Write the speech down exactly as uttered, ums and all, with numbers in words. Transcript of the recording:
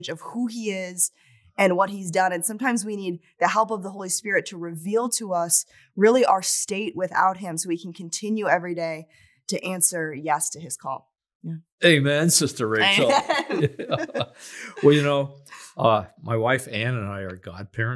of who he is and what he's done. And sometimes we need the help of the Holy Spirit to reveal to us really our state without him so we can continue every day to answer yes to his call. Yeah. Amen, Sister Rachel. Yeah. Well, you know, uh, my wife Ann and I are godparents.